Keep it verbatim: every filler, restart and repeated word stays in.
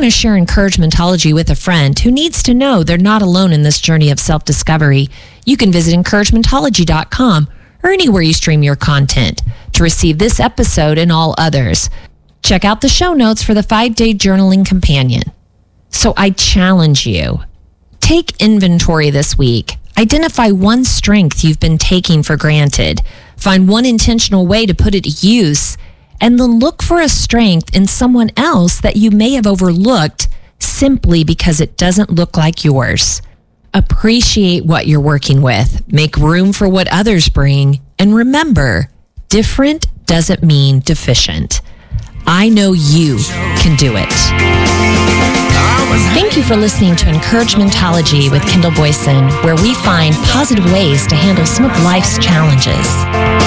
want to share Encouragementology with a friend who needs to know they're not alone in this journey of self-discovery, you can visit encouragementology dot com or anywhere you stream your content to receive this episode and all others. Check out the show notes for the five-day journaling companion. So I challenge you, take inventory this week. Identify one strength you've been taking for granted. Find one intentional way to put it to use, and then look for a strength in someone else that you may have overlooked simply because it doesn't look like yours. Appreciate what you're working with. Make room for what others bring. And remember, different doesn't mean deficient. I know you can do it. Thank you for listening to Encouragementology with Kendall Boyson, where we find positive ways to handle some of life's challenges.